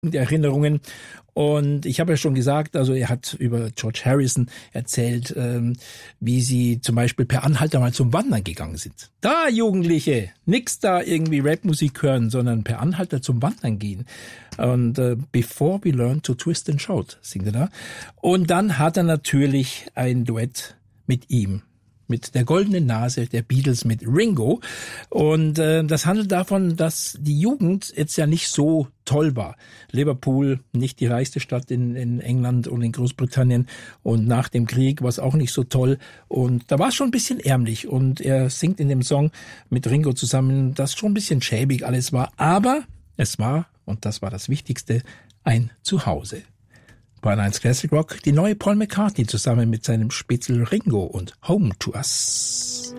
Erinnerungen. Und ich habe ja schon gesagt, also er hat über George Harrison erzählt, wie sie zum Beispiel per Anhalter mal zum Wandern gegangen sind. Da, Jugendliche, nix da irgendwie Rapmusik hören, sondern per Anhalter zum Wandern gehen. Und Before We Learn to Twist and Shout singt er da. Und dann hat er natürlich ein Duett mit ihm, mit der goldenen Nase der Beatles, mit Ringo. Und das handelt davon, dass die Jugend jetzt ja nicht so toll war. Liverpool, nicht die reichste Stadt in England und in Großbritannien. Und nach dem Krieg war es auch nicht so toll. Und da war es schon ein bisschen ärmlich. Und er singt in dem Song mit Ringo zusammen, dass schon ein bisschen schäbig alles war. Aber es war, und das war das Wichtigste, ein Zuhause. Bei 1 Classic Rock die neue Paul McCartney zusammen mit seinem Spitzel Ringo und Home to Us.